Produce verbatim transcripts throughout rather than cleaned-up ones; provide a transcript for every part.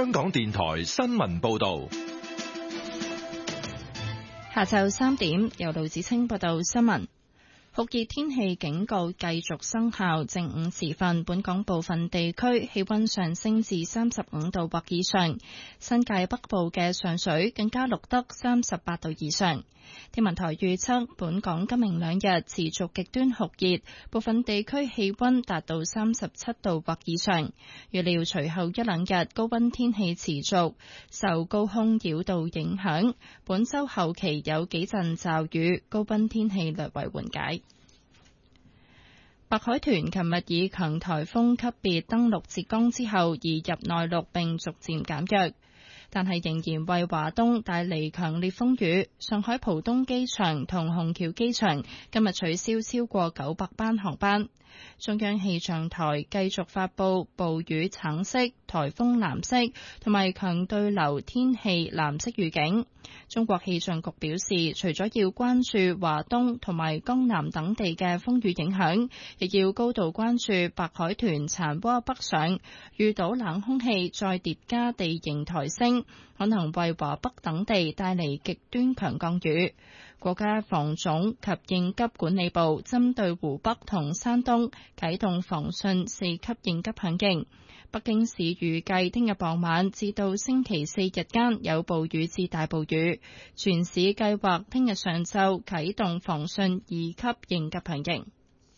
香港電台新聞報道。 下晝三點，由盧子清報道新聞。酷熱天氣警告繼續生效，正午時分，本港部分地區氣溫上升至三十五度或以上，新界北部嘅上水更加錄得三十八度以上。天文台預測，本港今明兩日持續極端酷熱，部分地區氣溫達到三十七度或以上。預料隨後一兩日高溫天氣持續，受高空擾動影響，本週後期有幾陣驟雨，高溫天氣略為緩解。白海豚琴日以強颱風級別登陸浙江之後移入內陸並逐漸減弱，但係仍然為華東帶嚟強烈風雨。上海浦東機場同虹橋機場今日取消超過九百班航班。中央氣象台繼續發佈暴雨橙色、颱風藍色同埋強對流天氣藍色預警。中國氣象局表示，除咗要關注華東同埋江南等地嘅風雨影響，亦要高度關注白海豚殘渦北上，遇到冷空氣再疊加地形抬升，可能為華北等地帶嚟極端強降雨。國家防總及應急管理部針對湖北同山東啟動防汛四級應急響應。北京市預計聽日傍晚至到星期四日間有暴雨至大暴雨，全市計劃聽日上晝啟動防汛二級應急響應。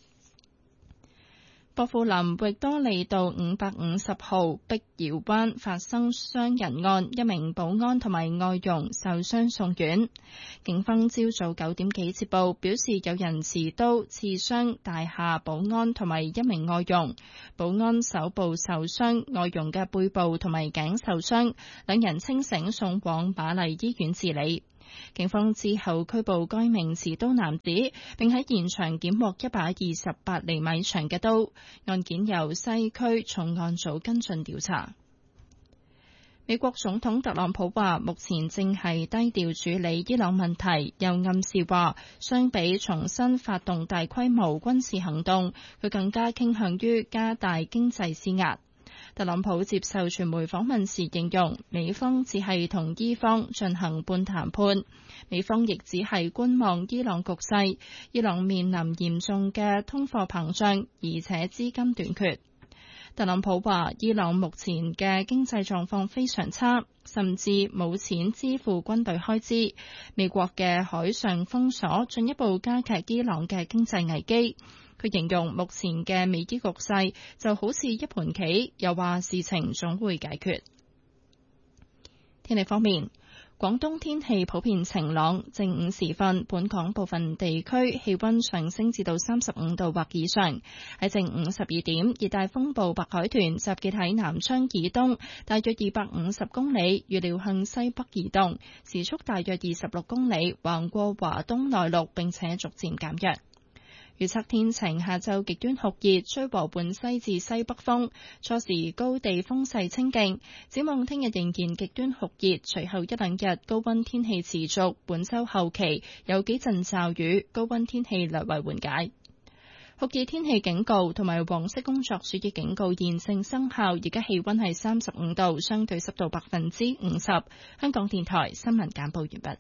薄扶林域多利道五百五十號碧瑤灣發生傷人案，一名保安同埋外傭受傷送院。警方朝早九點幾接報，表示有人持刀刺傷大廈保安同埋一名外傭，保安手部受傷，外傭嘅背部同埋頸受傷，兩人清醒送往瑪麗醫院治理。警方之後拘捕該名持刀男子，並喺現場檢獲一把二十八厘米長嘅刀。案件由西區重案組跟進調查。美國總統特朗普話，目前正係低調處理伊朗問題，又暗示話，相比重新發動大規模軍事行動，佢更加傾向於加大經濟施壓。特朗普接受傳媒訪問時形容，美方只係同伊方進行半談判，美方亦只係觀望伊朗局勢。伊朗面臨嚴重嘅通貨膨脹，而且資金短缺。特朗普話，伊朗目前嘅經濟狀況非常差，甚至冇錢支付軍隊開支。美國嘅海上封鎖進一步加劇伊朗嘅經濟危機。佢形容目前嘅美伊局勢就好似一盤棋，又話事情總會解決。天氣方面，廣東天氣普遍晴朗，正午時分，本港部分地區氣溫上升至到三十五度或以上。喺正午十二點，熱帶風暴白海豚集結喺南昌以東大約二百五十公里，預料向西北移動，時速大約二十六公里，橫過華東內陸並且逐漸減弱。預測天晴，下晝極端酷熱，吹和緩西至西北風，初時高地風勢清勁。展望聽日仍然極端酷熱，隨後一兩日高溫天氣持續，本週後期有幾陣驟雨，高溫天氣略為緩解。酷熱天氣警告同埋黃色工作暑熱警告現正生效，而家氣溫係三十五度，相對濕度百分之五十。香港電台新聞簡報完畢。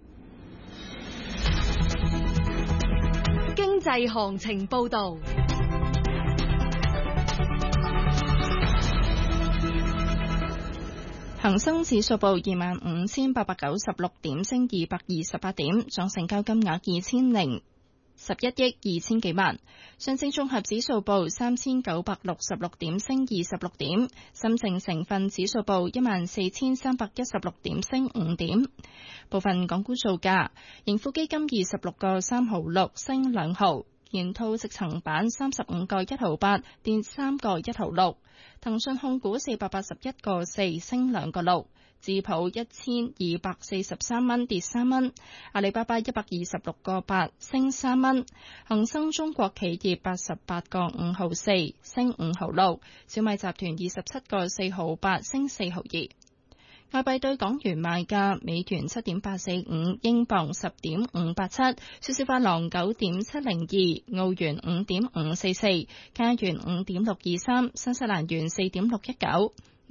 經濟行情報道， 恒生指數報二萬五千八百九十六點，升二百二十八點，總成交金額二千零十一億二千幾萬。上證綜合指數報三千九百六十六點，升二十六點。深證成分指數報一萬四千三百一十六點，升五點。部分港股造價，盈富基金二十六個三毫六，升兩毫。建滔積層板三十五個一毫八，跌三個一毫六。騰訊控股四百八十一個四，升兩個六。智普一千二百四十三蚊，跌三蚊。阿里巴巴一百二十六個八，升三蚊。恒生中國企業八十八個五毫四，升五毫六。小米集團二十七個四毫八，升四毫二。外幣對港元賣價：美元七點八四五，英鎊十點五八七，瑞士法郎九點七零二，澳元五點五四四，加元五點六二三，新西蘭元四點六一九，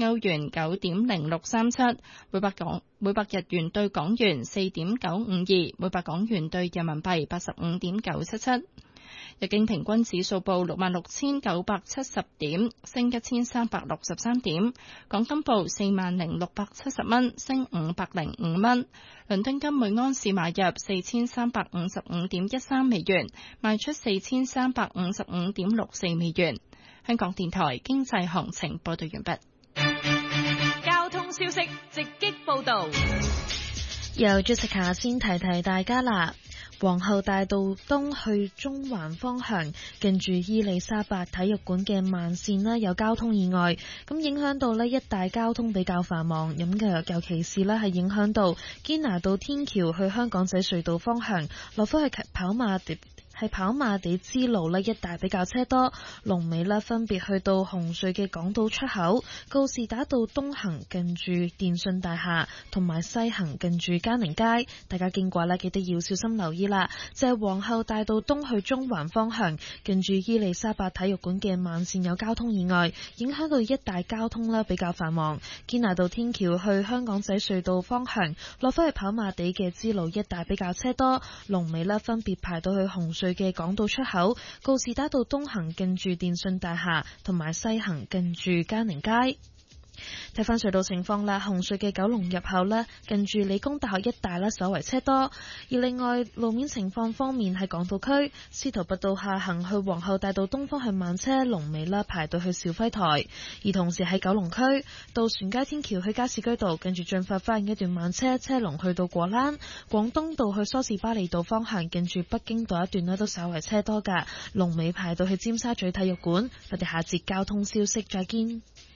歐元九點零六三七，每百港每百日元對港元四點九五二，每百港元對人民幣八十五點九七七。日經平均指數報六萬六千九百七十點，升一千三百六十三點。港金報四萬零六百七十蚊，升五百零五蚊。倫敦金每安士買入四千三百五十五點一三美元，賣出四千三百五十五點六四美元。香港電台經濟行情報道完畢。 交通消息直擊報道。 由 Jessica 先提提大家啦。皇后大道東去中環方向，近住伊利沙伯體育館嘅慢線啦，有交通意外，咁影響到呢一帶交通比較繁忙。咁嘅尤其是呢係影響到堅拿道天橋去香港仔隧道方向，落返去跑馬地。係跑馬地支路呢一帶比較車多，龍尾呢分別去到紅隧嘅港島出口、告士打道東行近住電訊大廈，同埋西行近住嘉寧街。大家經過呢記得要小心留意啦。就係皇后大道東去中環方向，近住伊利沙伯體育館嘅慢線有交通意外，影響到一帶交通呢比較繁忙。堅拿道天橋去香港仔隧道方向，落返去跑馬地嘅支路一帶比較車多，龍尾呢分別排到去紅隧嘅港島出口、告士打道東行近住電訊大廈，同埋西行近住嘉寧街。睇返隧道情況啦，紅隧嘅九龍入口呢，近住理工大學一帶呢，稍為車多。而另外路面情況方面，喺港島區司徒拔道下行去皇后大道東方向慢車，龍尾啦排到去肇輝台。而同時喺九龍區渡船街天橋去加士居道，跟住進發翻一段慢車，車龍去到果欄。廣東道去梳士巴利道方向，近住北京道一段呢，都稍為車多㗎，龍尾排到去尖沙咀體育館。我哋下節交通消息再見。